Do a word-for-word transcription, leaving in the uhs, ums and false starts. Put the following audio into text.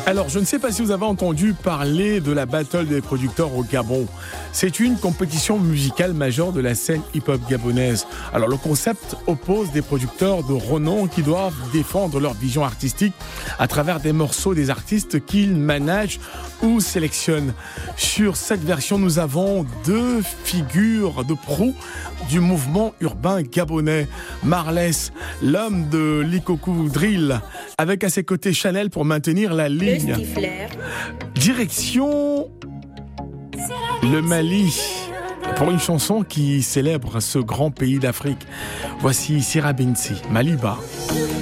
Alors, je ne sais pas si vous avez entendu parler de la Battle des producteurs au Gabon. C'est une compétition musicale majeure de la scène hip-hop gabonaise. Alors, le concept oppose des producteurs de renom qui doivent défendre leur vision artistique à travers des morceaux des artistes qu'ils managent ou sélectionnent. Sur cette version, nous avons deux figures de proue du mouvement urbain gabonais. Marlès, l'homme de l'Ikoku Drill, avec à ses côtés Chanel pour maintenir la ligne. Direction le Mali, pour une chanson qui célèbre ce grand pays d'Afrique. Voici Sira Binti, Maliba.